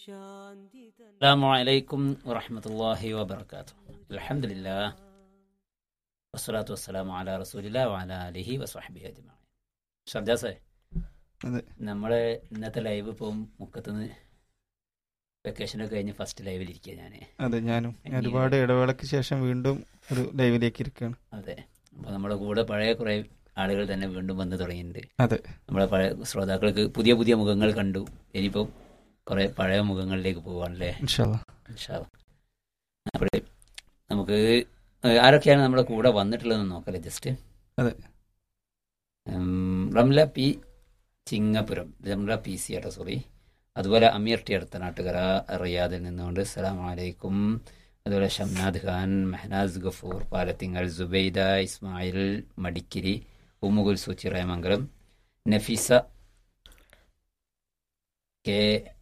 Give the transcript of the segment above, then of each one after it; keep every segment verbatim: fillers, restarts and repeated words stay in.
അസ്സലാമു അലൈക്കും വറഹ്മത്തുള്ളാഹി വബറകാതുഹു. അൽഹംദുലില്ലാഹ് വസ്സലാത്തു വസ്സലാമു അലാ റസൂലില്ലാഹി വഅലാ ആലിഹി വസ്വഹ്ബിഹി അജ്മഈൻ. ഷർജാസേ, അതെ, നമ്മളെ ഇന്നത്തെ ലൈവ് ഇപ്പം മുക്കത്തുനിന്ന് വെക്കേഷനൊക്കെ കഴിഞ്ഞ് ഫസ്റ്റ് ലൈവിലിരിക്കുക ഞാൻ. അതെ, ഞാനും ഞാൻ ഒരുപാട് ഇടവേളയ്ക്ക് ശേഷം വീണ്ടും ഒരു ലൈവിലേക്ക് ഇരിക്കുകയാണ്. അതെ, അപ്പോൾ നമ്മുടെ കൂടെ പഴയ കുറേ ആളുകൾ തന്നെ വീണ്ടും വന്ന് തുടങ്ങിയിട്ടുണ്ട്. അതെ, നമ്മളെ പഴയ ശ്രോതാക്കൾക്ക് പുതിയ പുതിയ മുഖങ്ങൾ കണ്ടു. ഇനിയിപ്പം കുറേ പഴയ മുഖങ്ങളിലേക്ക് പോവാണല്ലേ. ഇൻഷാ അല്ലാ. ഇൻഷാ അല്ലാ. അപ്പോൾ നമുക്ക് ആരൊക്കെയാണ് നമ്മുടെ കൂടെ വന്നിട്ടുള്ളതെന്ന് നോക്കല്ലേ ജസ്റ്റ്. അതെ, Ramla P Chingapuram, Ramla P C ആട്ടോ, സോറി. അതുപോലെ അമീർ ടി അടുത്ത നാട്ടുകര റിയാദിൽ നിന്നുകൊണ്ട് അസ്സലാമു അലൈക്കും. അതുപോലെ ഷംനാദ് ഖാൻ, മെഹനാസ് ഗഫൂർ പാലത്തിങ്ങൽ, സുബൈദ ഇസ്മായിൽ മടിക്കിരി, ഉമ്മുകുൽസു ചിറയമംഗലം, നഫീസ കെ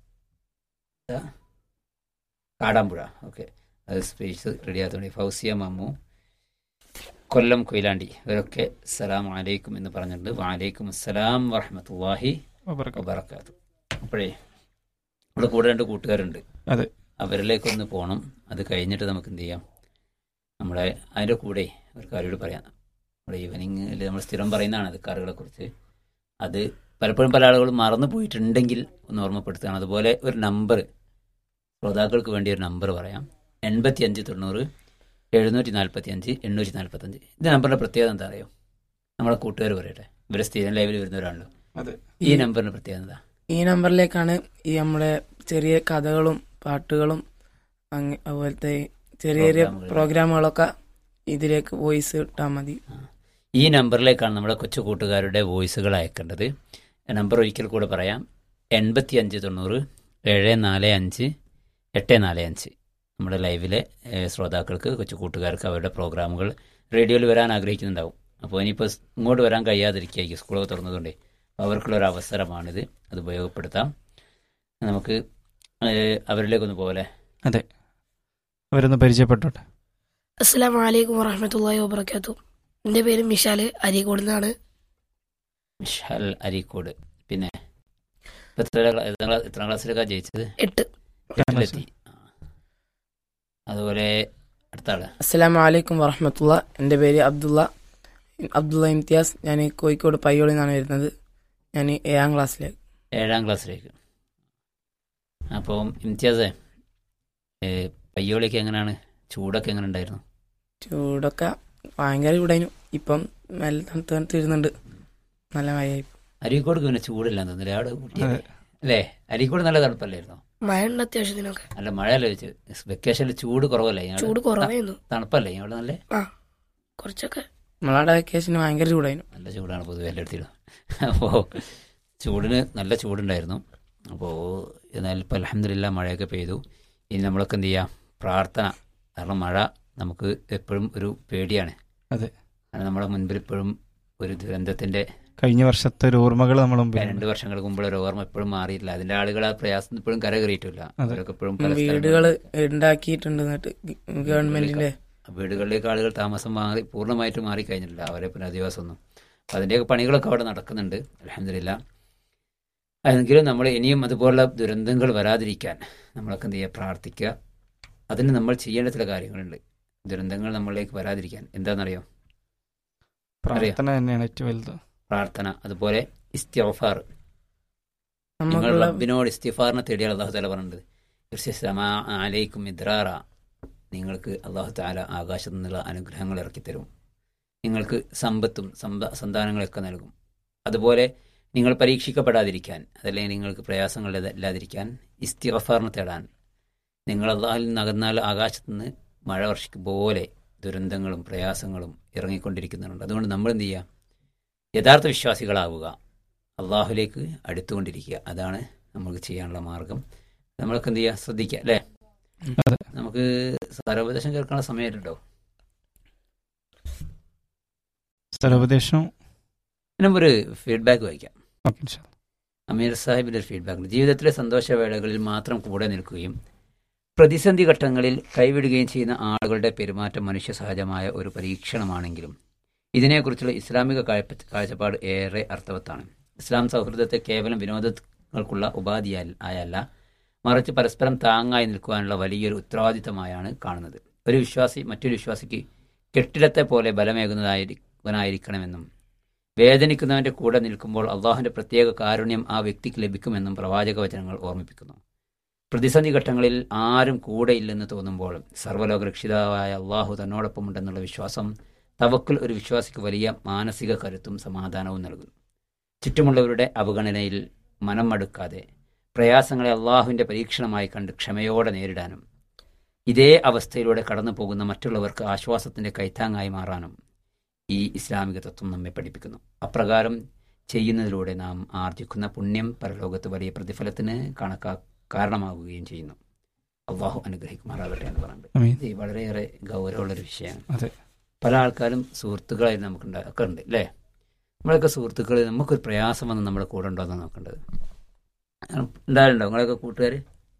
കാടാമ്പുഴ, ഓക്കെ, അത് സ്പേസ് റെഡിയാത്തോണ്ടി, ഫൗസിയ മമ്മു കൊല്ലം കൊയിലാണ്ടി, ഇവരൊക്കെ അസ്സലാമു അലൈക്കും എന്ന് പറഞ്ഞിട്ടുണ്ട്. വഅലൈക്കും അസ്സലാം വറഹ്മത്തുള്ളാഹി വബറകാതുഹു. അപ്പോഴേ നമ്മുടെ കൂടെ രണ്ട് കൂട്ടുകാരുണ്ട്. അതെ, അവരിലേക്കൊന്ന് പോകണം. അത് കഴിഞ്ഞിട്ട് നമുക്ക് എന്ത് ചെയ്യാം, നമ്മളെ അതിൻ്റെ കൂടെ ഒരു കാര്യോട് പറയാം. നമ്മുടെ ഈവനിങ്ങിൽ നമ്മൾ സ്ഥിരം പറയുന്നതാണ് അത് കാറുകളെ കുറിച്ച്. അത് പലപ്പോഴും പല ആളുകളും മറന്നു പോയിട്ടുണ്ടെങ്കിൽ ഒന്ന് ഓർമ്മപ്പെടുത്തുകയാണ്. അതുപോലെ ഒരു നമ്പർ ശ്രോതാക്കൾക്ക് വേണ്ടി ഒരു നമ്പർ പറയാം. എൺപത്തി അഞ്ച് തൊണ്ണൂറ് എഴുന്നൂറ്റി നാൽപ്പത്തി അഞ്ച് എണ്ണൂറ്റി നാൽപ്പത്തഞ്ച്. ഇത് നമ്പറിൻ്റെ പ്രത്യേകത എന്താ അറിയോ? നമ്മളെ കൂട്ടുകാർ പറയട്ടെ, ഇവരെ സ്ഥിരം ലൈവിൽ വരുന്നവരാണല്ലോ. അതെ, ഈ നമ്പറിൻ്റെ പ്രത്യേകത എന്താ? ഈ നമ്പറിലേക്കാണ് ഈ നമ്മുടെ ചെറിയ കഥകളും പാട്ടുകളും അങ്ങ അതുപോലത്തെ ചെറിയ ചെറിയ പ്രോഗ്രാമുകളൊക്കെ ഇതിലേക്ക് വോയിസ് ഇട്ടാൽ മതി. ഈ നമ്പറിലേക്കാണ് നമ്മുടെ കൊച്ചു കൂട്ടുകാരുടെ വോയിസുകൾ അയക്കേണ്ടത്. നമ്പർ ഒരിക്കൽ കൂടെ പറയാം. എൺപത്തി അഞ്ച് തൊണ്ണൂറ് ഏഴ് നാല് അഞ്ച് എട്ട് നാല് അഞ്ച്. നമ്മുടെ ലൈവിലെ ശ്രോതാക്കൾക്ക്, കൊച്ചു കൂട്ടുകാർക്ക് അവരുടെ പ്രോഗ്രാമുകൾ റേഡിയോയിൽ വരാൻ ആഗ്രഹിക്കുന്നുണ്ടാവും. അപ്പോൾ ഇനിയിപ്പോൾ ഇങ്ങോട്ട് വരാൻ കഴിയാതിരിക്കുകയായിരിക്കും, സ്കൂളൊക്കെ തുറന്നതുകൊണ്ട്. അവർക്കുള്ളൊരു അവസരമാണിത്, അത് ഉപയോഗപ്പെടുത്താം. നമുക്ക് അവരിലേക്കൊന്ന് പോലെ. അതെ, അവരൊന്ന് പരിചയപ്പെട്ടോട്ടെ. അസ്സലാമു അലൈക്കും വറഹ്മത്തുള്ളാഹി വബറകാതുഹു. എൻ്റെ പേര് മിഷാൽ, അരീക്കോട് നിന്നാണ്. മിഷാൽ അരീക്കോട്. പിന്നെ എത്രാം ക്ലാസ്സിലേക്കാണ് ജയിച്ചത്? എട്ട്. എട്ടിലെത്തി. അതുപോലെ അടുത്ത ആള്. അസ്സലാമു അലൈക്കും വറഹ്മത്തുള്ളാഹി. എൻ്റെ പേര് അബ്ദുള്ള അബ്ദുള്ള ഇംതിയാസ്. ഞാൻ കോഴിക്കോട് പയ്യോളിൽ നിന്നാണ് വരുന്നത്. ഞാൻ ഏഴാം ക്ലാസ്സിലേക്ക് ഏഴാം ക്ലാസ്സിലേക്ക്. അപ്പം ഇംതിയാസേ, പയ്യോളിക്ക് എങ്ങനെയാണ്, ചൂടൊക്കെ എങ്ങനെ ഉണ്ടായിരുന്നു? ചൂടൊക്കെ ഭയങ്കര ചൂടായിരുന്നു. ഇപ്പം നല്ല തണുത്ത് തണുത്ത് വരുന്നുണ്ട്, നല്ല മഴയായി. അരീക്കോട് പിന്നെ ചൂടില്ലാന്ന് തോന്നുന്നില്ല അവിടെ കുട്ടിയെ, അല്ലേ? അരീക്കോട് നല്ല തണുപ്പല്ലായിരുന്നോ? മഴ ഉണ്ട് അത്യാവശ്യത്തിനൊക്കെ. അല്ല, മഴയല്ല വെച്ച് വെക്കേഷനിൽ ചൂട് കുറവല്ലേ? ചൂട് കുറവായിരുന്നു. തണുപ്പല്ലേ അവിടെ? നല്ല ആ കുറച്ചൊക്കെ. നമ്മളവിടെ വെക്കേഷന് ഭയങ്കര ചൂടായിരുന്നു. നല്ല ചൂടാണ് പൊതുവെ എല്ലായിടത്തിലും. അപ്പോൾ ചൂടിന് നല്ല ചൂടുണ്ടായിരുന്നു. അപ്പോൾ എന്നാൽ ഇപ്പോൾ അൽഹംദുലില്ലാ മഴയൊക്കെ പെയ്തു. ഇനി നമ്മളൊക്കെ എന്ത് ചെയ്യാം, പ്രാർത്ഥന. കാരണം മഴ നമുക്ക് എപ്പോഴും ഒരു പേടിയാണ്. അതെ, കാരണം നമ്മുടെ മുൻപിൽ ഇപ്പോഴും ഒരു ദുരന്തത്തിൻ്റെ കഴിഞ്ഞ വർഷത്തെ ഒരു ഓർമ്മകൾ നമ്മൾ രണ്ട് വർഷങ്ങൾക്ക് മുമ്പുള്ള ഒരു ഓർമ്മ എപ്പോഴും മാറിയിട്ടില്ല. അതിന്റെ ആളുകൾ ആ പ്രയാസം ഇപ്പോഴും കര കയറിയിട്ടില്ല. അവരൊക്കെ എപ്പോഴും വീടുകൾ ഉണ്ടാക്കിയിട്ടുണ്ട്. എന്നിട്ട് ഗവൺമെന്റിന്റെ വീടുകളിലേക്ക് ആളുകൾ താമസം മാറി പൂർണ്ണമായിട്ട് മാറിക്കഴിഞ്ഞിട്ടില്ല, അവരെ പുനരധിവാസമൊന്നും. അപ്പം അതിൻ്റെയൊക്കെ പണികളൊക്കെ അവിടെ നടക്കുന്നുണ്ട് അൽഹംദുലില്ലാ. അതെങ്കിലും നമ്മൾ ഇനിയും അതുപോലുള്ള ദുരന്തങ്ങൾ വരാതിരിക്കാൻ നമ്മളൊക്കെ എന്ത് ചെയ്യുക, പ്രാർത്ഥിക്കുക. അതിന് നമ്മൾ ചെയ്യേണ്ട ചില കാര്യങ്ങളുണ്ട്. ദുരന്തങ്ങൾ നമ്മളിലേക്ക് വരാതിരിക്കാൻ എന്താണെന്നറിയോ? പ്രാർത്ഥന തന്നെയാണ് ഏറ്റവും വലുത്. പ്രാർത്ഥന, അതുപോലെ ഇസ്തിഗ്ഫാർ. നിങ്ങൾ റബ്ബിനോട് ഇസ്തിഗ്ഫാറിനെ തേടിയാണ് അല്ലാഹു തആല പറഞ്ഞത്. ഇർസിസമാ അലൈക്കും ഇദ്റാറ, നിങ്ങൾക്ക് അല്ലാഹു തആല ആകാശത്തു നിന്നുള്ള അനുഗ്രഹങ്ങൾ ഇറക്കിത്തരും. നിങ്ങൾക്ക് സമ്പത്തും സന്താനങ്ങളൊക്കെ നൽകും. അതുപോലെ നിങ്ങൾ പരീക്ഷിക്കപ്പെടാതിരിക്കാൻ, അതല്ലെങ്കിൽ നിങ്ങൾക്ക് പ്രയാസങ്ങൾ ഇല്ലാതിരിക്കാൻ ഇസ്തിഗ്ഫാറിനെ തേടാൻ. നിങ്ങൾ അല്ലാഹുവിൽ നിന്ന് അകന്നാൽ ആകാശത്തു നിന്ന് മഴ വർഷിക്കും പോലെ ദുരന്തങ്ങളും പ്രയാസങ്ങളും ഇറങ്ങിക്കൊണ്ടിരിക്കുന്നുണ്ട്. അതുകൊണ്ട് നമ്മൾ എന്ത് ചെയ്യുക, യഥാർത്ഥ വിശ്വാസികളാവുക, അള്ളാഹുലേക്ക് അടുത്തുകൊണ്ടിരിക്കുക. അതാണ് നമുക്ക് ചെയ്യാനുള്ള മാർഗം. നമ്മളൊക്കെ എന്ത് ചെയ്യുക, ശ്രദ്ധിക്കുക, അല്ലേ? നമുക്ക് സ്ഥലോപദേശം കേൾക്കാനുള്ള സമയമുണ്ടോ? സ്ഥലോപദേശം ഒരു ഫീഡ്ബാക്ക് വായിക്കാം. ഓക്കെ, അമീർ സാഹിബിൻ്റെ ഒരു ഫീഡ്ബാക്ക്. ജീവിതത്തിലെ സന്തോഷവേളകളിൽ മാത്രം കൂടെ നിൽക്കുകയും പ്രതിസന്ധി ഘട്ടങ്ങളിൽ കൈവിടുകയും ചെയ്യുന്ന ആളുകളുടെ പെരുമാറ്റം മനുഷ്യ സഹജമായ ഒരു പരീക്ഷണമാണെങ്കിലും ഇതിനെക്കുറിച്ചുള്ള ഇസ്ലാമിക കാഴ്ചപ്പാട് ഏറെ അർത്ഥവത്താണ്. ഇസ്ലാം സൗഹൃദത്തെ കേവലം വിനോദങ്ങൾക്കുള്ള ഉപാധിയാൽ ആയല്ല, മറിച്ച് പരസ്പരം താങ്ങായി നിൽക്കുവാനുള്ള വലിയൊരു ഉത്തരവാദിത്തമായാണ് കാണുന്നത്. ഒരു വിശ്വാസി മറ്റൊരു വിശ്വാസിക്ക് കെട്ടിടത്തെ പോലെ ബലമേകുന്നതായിരിക്കണമെന്നും വേദനിക്കുന്നവൻ്റെ കൂടെ നിൽക്കുമ്പോൾ അള്ളാഹുവിൻ്റെ പ്രത്യേക കാരുണ്യം ആ വ്യക്തിക്ക് ലഭിക്കുമെന്നും പ്രവാചക വചനങ്ങൾ ഓർമ്മിപ്പിക്കുന്നു. പ്രതിസന്ധി ഘട്ടങ്ങളിൽ ആരും കൂടെയില്ലെന്ന് തോന്നുമ്പോൾ സർവ്വലോക രക്ഷിതാവായ അള്ളാഹു തന്നോടൊപ്പമുണ്ടെന്നുള്ള വിശ്വാസം തവക്കുൽ ഒരു വിശ്വാസിക്ക് വലിയ മാനസിക കരുത്തും സമാധാനവും നൽകുന്നു. ചുറ്റുമുള്ളവരുടെ അവഗണനയിൽ മനം മടുക്കാതെ പ്രയാസങ്ങളെ അള്ളാഹുവിൻ്റെ പരീക്ഷണമായി കണ്ട് ക്ഷമയോടെ നേരിടാനും ഇതേ അവസ്ഥയിലൂടെ കടന്നു പോകുന്ന മറ്റുള്ളവർക്ക് ആശ്വാസത്തിൻ്റെ കൈത്താങ്ങായി മാറാനും ഈ ഇസ്ലാമിക തത്വം നമ്മെ പഠിപ്പിക്കുന്നു. അപ്രകാരം ചെയ്യുന്നതിലൂടെ നാം ആർജിക്കുന്ന പുണ്യം പരലോകത്ത് വലിയ പ്രതിഫലത്തിന് കണക്കാ കാരണമാകുകയും ചെയ്യുന്നു. അള്ളാഹു അനുഗ്രഹിക്കുമാറാകട്ടെ എന്ന് പറഞ്ഞിട്ട് ഇത് വളരെയേറെ ഗൗരവമുള്ളൊരു വിഷയമാണ്. പല ആൾക്കാരും സുഹൃത്തുക്കളായി നമുക്കുണ്ട് ഒക്കെ ഉണ്ട് അല്ലേ? നമ്മളൊക്കെ സുഹൃത്തുക്കൾ നമുക്കൊരു പ്രയാസം വന്ന് നമ്മുടെ കൂടെ ഉണ്ടോ എന്ന് നോക്കേണ്ടത്. ഉണ്ടായിട്ടുണ്ടോ നിങ്ങളൊക്കെ കൂട്ടുകാർ?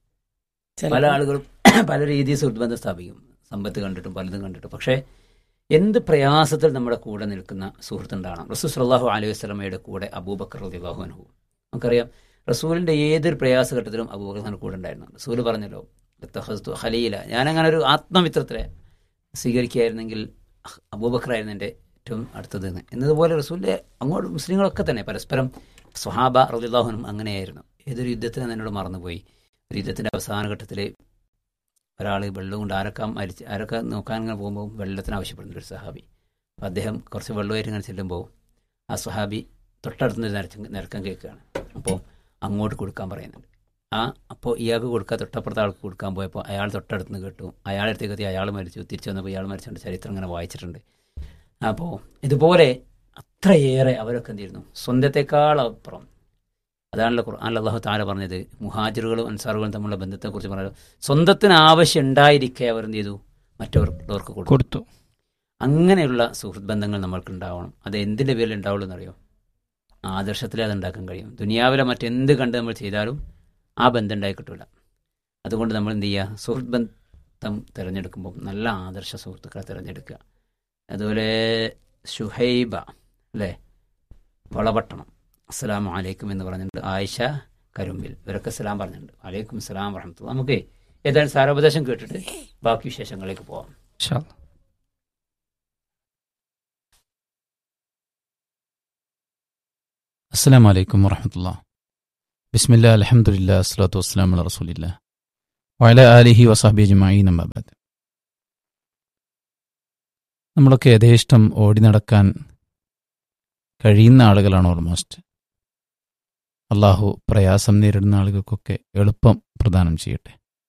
പല ആളുകളും പല രീതിയിൽ സുഹൃത്ബന്ധം സ്ഥാപിക്കും, സമ്പത്ത് കണ്ടിട്ടും പലതും കണ്ടിട്ടും. പക്ഷേ എന്ത് പ്രയാസത്തിൽ നമ്മുടെ കൂടെ നിൽക്കുന്ന സുഹൃത്തുണ്ടാകണം. റസൂൽ സ്വല്ലല്ലാഹു അലൈഹി വസല്ലമയുടെ കൂടെ അബൂബക്കർ റളിയല്ലാഹു അൻഹു, നമുക്കറിയാം റസൂലിൻ്റെ ഏതൊരു പ്രയാസഘട്ടത്തിലും അബൂബക്കർ കൂടെ ഉണ്ടായിരുന്നു. റസൂൽ പറഞ്ഞല്ലോ ഇത്തഖസ്തു ഖലീല, ഞാനങ്ങനെ ഒരു ആത്മമിത്രത്തെ സ്വീകരിക്കുകയായിരുന്നെങ്കിൽ അബൂബക്കറായിരുന്നു എൻ്റെ ഏറ്റവും അടുത്തത് എന്നതുപോലെ റസൂലിൻ്റെ അങ്ങോട്ട് മുസ്ലിങ്ങളൊക്കെ തന്നെ പരസ്പരം സ്വഹാബ റളിയല്ലാഹു അൻഹും അങ്ങനെയായിരുന്നു. ഏതൊരു യുദ്ധത്തിന് എന്നോട് മറന്നുപോയി. ഒരു യുദ്ധത്തിൻ്റെ അവസാന ഘട്ടത്തിൽ ഒരാൾ വെള്ളം കൊണ്ട് ആരൊക്കെ മരിച്ച് ആരൊക്കെ നോക്കാൻ ഇങ്ങനെ പോകുമ്പോൾ വെള്ളത്തിന് ആവശ്യപ്പെടുന്ന ഒരു സഹാബി. അപ്പോൾ അദ്ദേഹം കുറച്ച് വെള്ളമായിട്ട് ഇങ്ങനെ ചെല്ലുമ്പോൾ ആ സഹാബി തൊട്ടടുത്ത് നിരച്ച നിരക്കം കേൾക്കുകയാണ്. അപ്പോൾ അങ്ങോട്ട് കൊടുക്കാൻ പറയുന്നുണ്ട്. ആ അപ്പോൾ ഇയാൾക്ക് കൊടുക്കാൻ തൊട്ടപ്പുറത്തെ ആൾക്ക് കൊടുക്കാൻ പോയപ്പോൾ അയാൾ തൊട്ടടുത്ത് നിന്ന് കേട്ടു. അയാളടുത്തേക്ക് എത്തി, അയാൾ മരിച്ചു. തിരിച്ചു വന്നപ്പോൾ ഇയാൾ മരിച്ചുകൊണ്ട് ചരിത്രം ഇങ്ങനെ വായിച്ചിട്ടുണ്ട്. അപ്പോൾ ഇതുപോലെ അത്രയേറെ അവരൊക്കെ എന്തിരുന്നു സ്വന്തത്തെക്കാൾ അപ്പുറം. അതാണല്ലോ ഖുർആനിൽ അല്ലാഹു തആല പറഞ്ഞത്, മുഹാജിറുകളും അൻസാറുകളും തമ്മിലുള്ള ബന്ധത്തെക്കുറിച്ച് പറഞ്ഞത് സ്വന്തത്തിന് ആവശ്യം ഉണ്ടായിരിക്കെ അവർ എന്ത് ചെയ്തു മറ്റവർക്ക് കൊടുത്തു. അങ്ങനെയുള്ള സുഹൃത്ത് ബന്ധങ്ങൾ നമ്മൾക്ക് ഉണ്ടാവണം. അത് എന്തിൻ്റെ പേരിൽ ഉണ്ടാവുള്ളൂ എന്നറിയോ? ആദർശത്തിലേ അത് ഉണ്ടാക്കാൻ കഴിയും. ദുനിയാവിലെ മറ്റെന്ത് കണ്ട് നമ്മൾ ചെയ്താലും ആ ബന്ധം ഉണ്ടായി കിട്ടില്ല. അതുകൊണ്ട് നമ്മൾ എന്ത് ചെയ്യുക, സുഹൃത്ത് ബന്ധം തിരഞ്ഞെടുക്കുമ്പോൾ നല്ല ആദർശ സുഹൃത്തുക്കളെ തിരഞ്ഞെടുക്കുക. അതുപോലെ ഷുഹൈബ അല്ലേ, വളപട്ടണം, അസ്സലാമു അലൈക്കും എന്ന് പറഞ്ഞിട്ടുണ്ട്. ആയിഷ കരുമ്പിൽ, ഇവരൊക്കെ സലാം പറഞ്ഞിട്ടുണ്ട്. അലൈക്കും സലാം വറഹ്മത്തുള്ളാഹി. നമുക്ക് ഏതായാലും സാരോപദേശം കേട്ടിട്ട് ബാക്കി വിശേഷങ്ങളിലേക്ക് പോവാം. അസ്സലാമു അലൈക്കും വറഹ്മത്തുള്ളാഹി. ബിസ്മില്ലാ അൽഹംദുലില്ലാ അസ്സലാത്തു വസ്സലാമു അലാ റസൂലില്ലാ വഅലാ ആലിഹി വസഹ്ബിഹി അജ്മഈൻ അമ്മാ ബഅദ്. നമ്മളൊക്കെ യഥേഷ്ടം ഓടി നടക്കാൻ കഴിയുന്ന ആളുകളാണ് ഓൾമോസ്റ്റ്. അള്ളാഹു പ്രയാസം നേരിടുന്ന ആളുകൾക്കൊക്കെ എളുപ്പം പ്രദാനം ചെയ്യട്ടെ.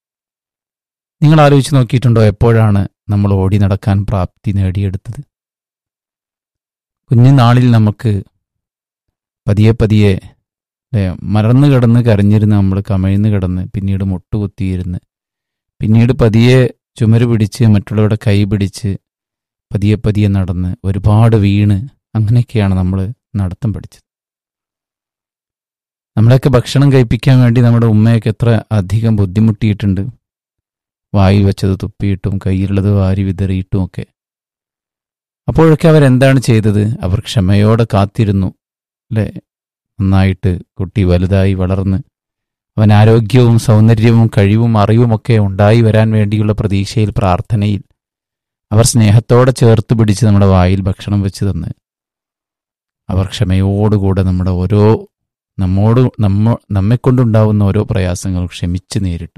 നിങ്ങൾ ആലോചിച്ച് നോക്കിയിട്ടുണ്ടോ എപ്പോഴാണ് നമ്മൾ ഓടി നടക്കാൻ പ്രാപ്തി നേടിയെടുത്തത്? കുഞ്ഞുനാളിൽ നമുക്ക് പതിയെ പതിയെ മറന്നു കിടന്ന് കരഞ്ഞിരുന്ന് നമ്മൾ കമിഴ്ന്ന് കിടന്ന് പിന്നീട് മുട്ടുകുത്തിയിരുന്ന് പിന്നീട് പതിയെ ചുമര് പിടിച്ച് മറ്റുള്ളവരുടെ കൈ പിടിച്ച് പതിയെ പതിയെ നടന്ന് ഒരുപാട് വീണ് അങ്ങനെയൊക്കെയാണ് നമ്മൾ നടത്തം പഠിച്ചത്. നമ്മളെയൊക്കെ ഭക്ഷണം കഴിപ്പിക്കാൻ വേണ്ടി നമ്മുടെ ഉമ്മയൊക്കെ എത്ര അധികം ബുദ്ധിമുട്ടിയിട്ടുണ്ട്. വായിൽ വെച്ചത് തുപ്പിയിട്ടും കയ്യിലുള്ളത് വാരി വിതറിയിട്ടും ഒക്കെ. അപ്പോഴൊക്കെ അവരെന്താണ് ചെയ്തത്? അവർ ക്ഷമയോടെ കാത്തിരുന്നു അല്ലേ? നന്നായിട്ട് കുട്ടി വലുതായി വളർന്ന് അവൻ ആരോഗ്യവും സൗന്ദര്യവും കഴിവും അറിവുമൊക്കെ ഉണ്ടായി വരാൻ വേണ്ടിയുള്ള പ്രതീക്ഷയിൽ പ്രാർത്ഥനയിൽ അവർ സ്നേഹത്തോടെ ചേർത്ത് പിടിച്ച് നമ്മുടെ വായിൽ ഭക്ഷണം വെച്ച് തന്ന് അവർ ക്ഷമയോടുകൂടെ നമ്മുടെ ഓരോ നമ്മോട് നമ്മ നമ്മെക്കൊണ്ടുണ്ടാവുന്ന ഓരോ പ്രയാസങ്ങളും ക്ഷമിച്ച് നേരിട്ടു.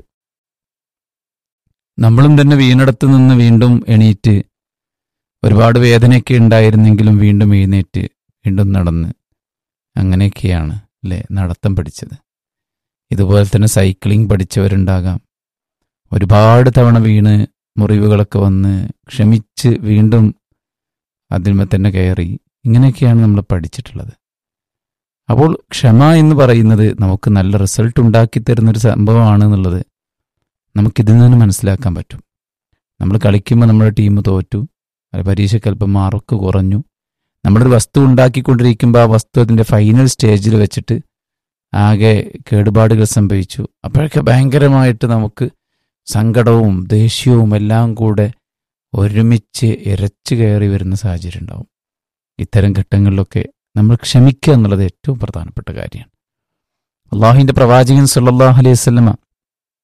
നമ്മളും തന്നെ വീണിടത്ത് നിന്ന് വീണ്ടും എണീറ്റ് ഒരുപാട് വേദനയൊക്കെ ഉണ്ടായിരുന്നെങ്കിലും വീണ്ടും എഴുന്നേറ്റ് വീണ്ടും നടന്ന് അങ്ങനെയൊക്കെയാണ് അല്ലേ നടത്തം പഠിച്ചത്. ഇതുപോലെ തന്നെ സൈക്ലിംഗ് പഠിച്ചവരുണ്ടാകാം. ഒരുപാട് തവണ വീണ് മുറിവുകളൊക്കെ വന്ന് ക്ഷമിച്ച് വീണ്ടും അതിന്മേൽ തന്നെ കയറി ഇങ്ങനെയൊക്കെയാണ് നമ്മൾ പഠിച്ചിട്ടുള്ളത്. അപ്പോൾ ക്ഷമ എന്ന് പറയുന്നത് നമുക്ക് നല്ല റിസൾട്ട് ഉണ്ടാക്കി തരുന്നൊരു സംഭവമാണ് എന്നുള്ളത് നമുക്കിതിൽ നിന്ന് മനസ്സിലാക്കാൻ പറ്റും. നമ്മൾ കളിക്കുമ്പോൾ നമ്മുടെ ടീം തോറ്റു, പരീക്ഷയ്ക്ക് അല്പം മാർക്ക് കുറഞ്ഞു, നമ്മളൊരു വസ്തു ഉണ്ടാക്കിക്കൊണ്ടിരിക്കുമ്പോൾ ആ വസ്തു അതിൻ്റെ ഫൈനൽ സ്റ്റേജിൽ വെച്ചിട്ട് ആകെ കേടുപാടുകൾ സംഭവിച്ചു. അപ്പോഴൊക്കെ ഭയങ്കരമായിട്ട് നമുക്ക് സങ്കടവും ദേഷ്യവും എല്ലാം കൂടെ ഒരുമിച്ച് ഇരച്ചു കയറി വരുന്ന സാഹചര്യം ഉണ്ടാവും. ഇത്തരം ഘട്ടങ്ങളിലൊക്കെ നമ്മൾ ക്ഷമിക്കുക എന്നുള്ളത് ഏറ്റവും പ്രധാനപ്പെട്ട കാര്യമാണ്. അള്ളാഹുവിൻ്റെ പ്രവാചകൻ സല്ലല്ലാഹു അലൈഹി വസല്ലമ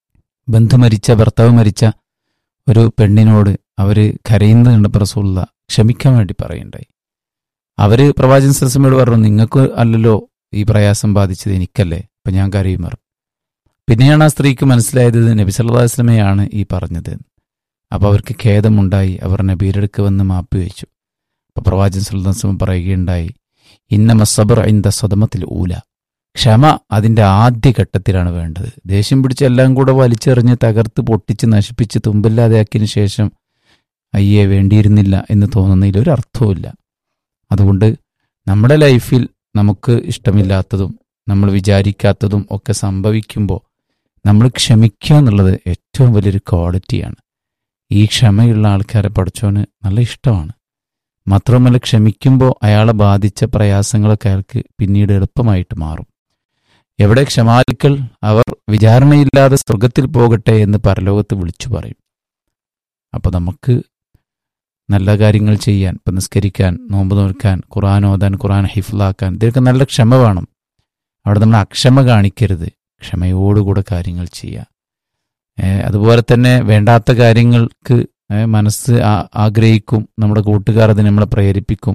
ബന്ധു മരിച്ച ഭർത്താവ് മരിച്ച ഒരു പെണ്ണിനോട് അവർ കരയുന്നത് കണ്ടപ്പോൾ റസൂലുള്ളാഹി ക്ഷമിക്കാൻ വേണ്ടി പറയുണ്ടായി. അവര് പ്രവാചകൻ സല്ലല്ലാഹു അലൈഹി വസല്ലമയോട് പറഞ്ഞു, നിങ്ങൾക്ക് അല്ലല്ലോ ഈ പ്രയാസം ബാധിച്ചത്, എനിക്കല്ലേ, അപ്പം ഞാൻ കരയും പറഞ്ഞു. പിന്നെയാണ് ആ സ്ത്രീക്ക് മനസ്സിലായത് നബി സല്ലല്ലാഹു അലൈഹി വസല്ലമയാണ് ഈ പറഞ്ഞത്. അപ്പോൾ അവർക്ക് ഖേദമുണ്ടായി. അവർ നബിയുടെ അടുക്ക് വന്ന് മാപ്പ് ചോദിച്ചു. അപ്പോൾ പ്രവാചകൻ സല്ലല്ലാഹു അലൈഹി വസല്ലം പറയുകയുണ്ടായി, ഇന്നമ സബ്ർ ഇൻദ സദമത്തിൽ ഊല, ക്ഷമ അതിൻ്റെ ആദ്യഘട്ടത്തിലാണ് വേണ്ടത്. ദേഷ്യം പിടിച്ച് എല്ലാം കൂടെ വലിച്ചെറിഞ്ഞ് തകർത്ത് പൊട്ടിച്ച് നശിപ്പിച്ച് തുമ്പില്ലാതെയാക്കിയതിനു ശേഷം അയ്യേ വേണ്ടിയിരുന്നില്ല എന്ന് തോന്നുന്നതിൽ ഒരു അർത്ഥവുമില്ല. അതുകൊണ്ട് നമ്മുടെ ലൈഫിൽ നമുക്ക് ഇഷ്ടമില്ലാത്തതും നമ്മൾ വിചാരിക്കാത്തതും ഒക്കെ സംഭവിക്കുമ്പോൾ നമ്മൾ ക്ഷമിക്കുക എന്നുള്ളത് ഏറ്റവും വലിയൊരു ക്വാളിറ്റിയാണ്. ഈ ക്ഷമയുള്ള ആൾക്കാരെ പഠിച്ചോന് നല്ല ഇഷ്ടമാണ്. മാത്രമല്ല, ക്ഷമിക്കുമ്പോൾ അയാളെ ബാധിച്ച പ്രയാസങ്ങളൊക്കെ അയാൾക്ക് പിന്നീട് എളുപ്പമായിട്ട് മാറും. എവിടെ ക്ഷമാലുക്കൾ, അവർ വിചാരണയില്ലാതെ സ്വർഗത്തിൽ പോകട്ടെ എന്ന് പരലോകത്ത് വിളിച്ചു പറയും. അപ്പോൾ നമുക്ക് നല്ല കാര്യങ്ങൾ ചെയ്യാൻ, ഇപ്പം നിസ്കരിക്കാൻ, നോമ്പ് നോക്കാൻ, ഖുർആൻ ഓതാൻ, ഖുർആൻ ഹിഫ്ലാക്കാൻ, ഇതിനൊക്കെ നല്ല ക്ഷമ വേണം. അവിടെ നമ്മൾ അക്ഷമ കാണിക്കരുത്, ക്ഷമയോടുകൂടെ കാര്യങ്ങൾ ചെയ്യുക. അതുപോലെ തന്നെ വേണ്ടാത്ത കാര്യങ്ങൾക്ക് മനസ്സ് ആഗ്രഹിക്കും, നമ്മുടെ കൂട്ടുകാർ അത് നമ്മളെ പ്രേരിപ്പിക്കും.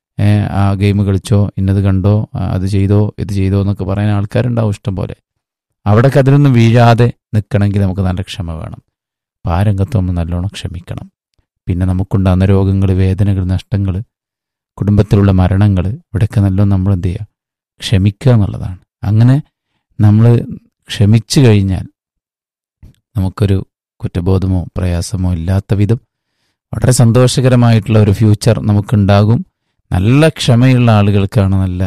ആ ഗെയിം കളിച്ചോ, ഇന്നത് കണ്ടോ, അത് ചെയ്തോ, ഇത് ചെയ്തോ എന്നൊക്കെ പറയാൻ ആൾക്കാരുണ്ടാവും ഇഷ്ടം പോലെ. അവിടെയൊക്കെ അതിലൊന്നും വീഴാതെ നിൽക്കണമെങ്കിൽ നമുക്ക് നല്ല ക്ഷമ വേണം. അപ്പോൾ ആ രംഗത്ത് നമ്മൾ നല്ലോണം ക്ഷമിക്കണം. പിന്നെ നമുക്കുണ്ടാകുന്ന രോഗങ്ങൾ, വേദനകൾ, നഷ്ടങ്ങൾ, കുടുംബത്തിലുള്ള മരണങ്ങൾ, ഇവിടെയൊക്കെ നല്ലോണം നമ്മൾ എന്ത് ചെയ്യുക, ക്ഷമിക്കുക എന്നുള്ളതാണ്. അങ്ങനെ നമ്മൾ ക്ഷമിച്ചു കഴിഞ്ഞാൽ നമുക്കൊരു കുറ്റബോധമോ പ്രയാസമോ ഇല്ലാത്ത വിധം വളരെ സന്തോഷകരമായിട്ടുള്ള ഒരു ഫ്യൂച്ചർ നമുക്കുണ്ടാകും. നല്ല ക്ഷമയുള്ള ആളുകൾക്കാണ് നല്ല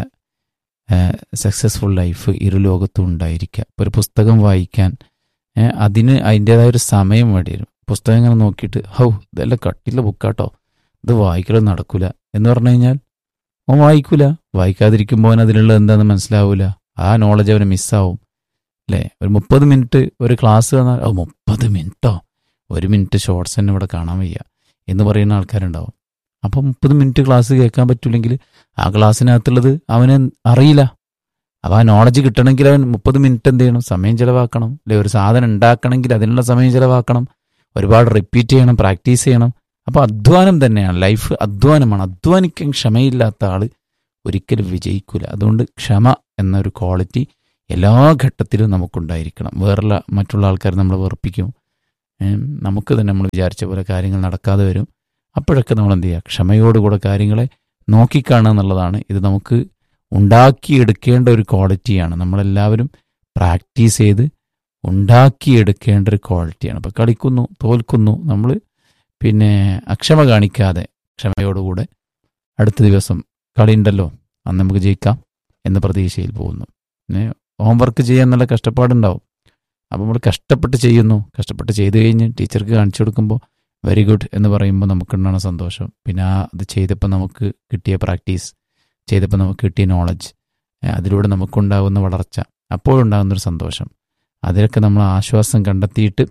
സക്സസ്ഫുൾ ലൈഫ് ഇരു ലോകത്തും ഉണ്ടായിരിക്കുക. ഇപ്പോൾ ഒരു പുസ്തകം വായിക്കാൻ അതിന് അതിൻ്റേതായൊരു സമയം വേണ്ടി വരും. പുസ്തകം ഇങ്ങനെ നോക്കിയിട്ട് ഹൗ ഇതെല്ലാം കട്ടിയുള്ള ബുക്കാട്ടോ, ഇത് വായിക്കലൊന്നും നടക്കില്ല എന്ന് പറഞ്ഞു കഴിഞ്ഞാൽ അവൻ വായിക്കൂല. വായിക്കാതിരിക്കുമ്പോൾ അവൻ അതിലുള്ളത് എന്താണെന്ന് മനസ്സിലാവില്ല. ആ നോളജ് അവന് മിസ്സാവും അല്ലേ. ഒരു മുപ്പത് മിനിറ്റ് ഒരു ക്ലാസ് വന്നാൽ ഓ മുപ്പത് മിനിറ്റോ, ഒരു മിനിറ്റ് ഷോർട്സ് തന്നെ ഇവിടെ കാണാൻ വയ്യ എന്ന് പറയുന്ന ആൾക്കാരുണ്ടാവും. അപ്പം മുപ്പത് മിനിറ്റ് ക്ലാസ് കേൾക്കാൻ പറ്റില്ലെങ്കിൽ ആ ക്ലാസ്സിനകത്തുള്ളത് അവന് അറിയില്ല. അപ്പോൾ ആ നോളജ് കിട്ടണമെങ്കിൽ അവൻ മുപ്പത് മിനിറ്റ് എന്ത് ചെയ്യണം, സമയം ചിലവാക്കണം അല്ലെ. ഒരു സാധനം ഉണ്ടാക്കണമെങ്കിൽ അതിനുള്ള സമയം ചിലവാക്കണം, ഒരുപാട് റിപ്പീറ്റ് ചെയ്യണം, പ്രാക്ടീസ് ചെയ്യണം. അപ്പോൾ അധ്വാനം തന്നെയാണ് ലൈഫ്, അധ്വാനമാണ്. അധ്വാനിക്കാൻ ക്ഷമയില്ലാത്ത ആൾ ഒരിക്കലും വിജയിക്കില്ല. അതുകൊണ്ട് ക്ഷമ എന്നൊരു ക്വാളിറ്റി എല്ലാ ഘട്ടത്തിലും നമുക്കുണ്ടായിരിക്കണം. വേറുള്ള മറ്റുള്ള ആൾക്കാർ നമ്മൾ വെറുപ്പിക്കും, നമുക്ക് തന്നെ നമ്മൾ വിചാരിച്ച പോലെ കാര്യങ്ങൾ നടക്കാതെ വരും. അപ്പോഴൊക്കെ നമ്മൾ എന്ത് ചെയ്യുക, ക്ഷമയോടുകൂടെ കാര്യങ്ങളെ നോക്കിക്കാണുക എന്നുള്ളതാണ്. ഇത് നമുക്ക് ഉണ്ടാക്കിയെടുക്കേണ്ട ഒരു ക്വാളിറ്റിയാണ്. നമ്മളെല്ലാവരും പ്രാക്ടീസ് ചെയ്ത് ഉണ്ടാക്കിയെടുക്കേണ്ട ഒരു ക്വാളിറ്റിയാണ്. അപ്പോൾ കളിക്കുന്നു, തോൽക്കുന്നു, നമ്മൾ പിന്നെ അക്ഷമ കാണിക്കാതെ ക്ഷമയോടുകൂടെ അടുത്ത ദിവസം കളി ഉണ്ടല്ലോ, അന്ന് നമുക്ക് ജയിക്കാം എന്ന പ്രതീക്ഷയിൽ പോകുന്നു. പിന്നെ ഹോംവർക്ക് ചെയ്യാൻ നല്ല കഷ്ടപ്പാടുണ്ടാവും. അപ്പോൾ നമ്മൾ കഷ്ടപ്പെട്ട് ചെയ്യുന്നു, കഷ്ടപ്പെട്ട് ചെയ്ത് കഴിഞ്ഞ് ടീച്ചർക്ക് കാണിച്ചു കൊടുക്കുമ്പോൾ വെരി ഗുഡ് എന്ന് പറയുമ്പോൾ നമുക്കുണ്ടാകുന്ന സന്തോഷം, പിന്നെ ആ അത് ചെയ്തപ്പോൾ നമുക്ക് കിട്ടിയ പ്രാക്ടീസ്, ചെയ്തപ്പോൾ നമുക്ക് കിട്ടിയ നോളജ്, അതിലൂടെ നമുക്കുണ്ടാകുന്ന വളർച്ച, അപ്പോഴുണ്ടാകുന്നൊരു സന്തോഷം, അതിലൊക്കെ നമ്മൾ ആശ്വാസം കണ്ടെത്തിയിട്ട്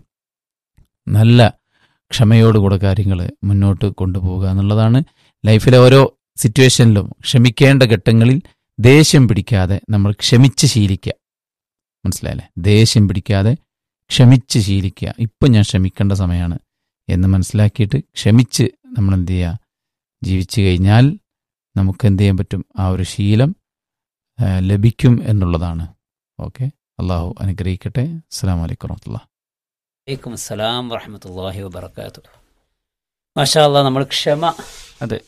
നല്ല ക്ഷമയോടുകൂടെ കാര്യങ്ങൾ മുന്നോട്ട് കൊണ്ടുപോവുക എന്നുള്ളതാണ്. ലൈഫിലെ ഓരോ സിറ്റുവേഷനിലും ക്ഷമിക്കേണ്ട ഘട്ടങ്ങളിൽ ദേഷ്യം പിടിക്കാതെ നമ്മൾ ക്ഷമിച്ച് ശീലിക്കുക. മനസ്സിലായല്ലേ? ദേഷ്യം പിടിക്കാതെ ക്ഷമിച്ച് ശീലിക്കുക. ഇപ്പം ഞാൻ ക്ഷമിക്കേണ്ട സമയമാണ് എന്ന് മനസ്സിലാക്കിയിട്ട് ക്ഷമിച്ച് നമ്മൾ എന്ത് ചെയ്യുക, ജീവിച്ചു കഴിഞ്ഞാൽ നമുക്ക് എന്ത് ചെയ്യാൻ പറ്റും, ആ ഒരു ശീലം ലഭിക്കും എന്നുള്ളതാണ്. ഓക്കെ, അള്ളാഹു അനുഗ്രഹിക്കട്ടെ. അസ്സലാമു അലൈക്കും വറഹ്മത്തുള്ളാഹി. വലൈക്കും അസ്സലാം വറഹ്മത്തുള്ളാഹി വബറകാതുഹു. മാഷാ അല്ലാഹ്, നമ്മൾ ക്ഷമ, അതെ,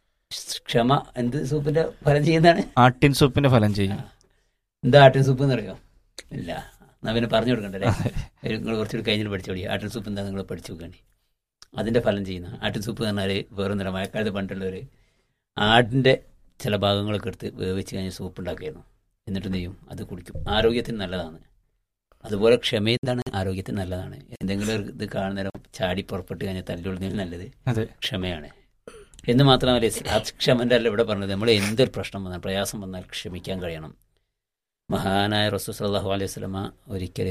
ക്ഷമ എന്ത് സൂപ്പിന്റെ ഫലം ചെയ്യുന്നതാണ്? ആട്ടിൻ സൂപ്പിന്റെ ഫലം ചെയ്യും. എന്താ ആട്ടിൻ സൂപ്പ് എന്ന് അറിയോ? ഇല്ല, എന്നാ പിന്നെ പറഞ്ഞു കൊടുക്കണ്ടല്ലേ. നിങ്ങൾ കുറച്ചുകൂടി കഴിഞ്ഞിട്ട് പഠിച്ചോളി. ആട്ടിൻ സൂപ്പ് എന്താ നിങ്ങൾ പഠിച്ചു നോക്കണ്ടി. അതിൻ്റെ ഫലം ചെയ്യുന്ന ആട്ടിൻ സൂപ്പ് എന്ന് പറഞ്ഞാൽ വേറെ നില മഴക്കാലത്ത് പണ്ടുള്ളവർ ആടിൻ്റെ ചില ഭാഗങ്ങളൊക്കെ എടുത്ത് വേവിച്ച് കഴിഞ്ഞ് സൂപ്പ് ഉണ്ടാക്കിയിരുന്നു. എന്നിട്ട് എന്ത് ചെയ്യും, അത് കുടിക്കും. ആരോഗ്യത്തിന് നല്ലതാണ്. അതുപോലെ ക്ഷമ എന്താണ്, ആരോഗ്യത്തിന് നല്ലതാണ്. എന്തെങ്കിലും ഒരു ഇത് കാണുന്നേരം ചാടി പുറപ്പെട്ട് കഴിഞ്ഞാൽ തല്ലുകൊള്ളുന്നതിൽ നല്ലത് ക്ഷമയാണ് എന്ന് മാത്രമല്ല, ക്ഷമൻ്റെ അല്ല ഇവിടെ പറഞ്ഞത്. നമ്മൾ എന്തൊരു പ്രശ്നം വന്നാൽ, പ്രയാസം വന്നാൽ ക്ഷമിക്കാൻ കഴിയണം. മഹാനായ റസൂൽ സല്ലല്ലാഹു അലൈഹി വസല്ലമ ഒരിക്കൽ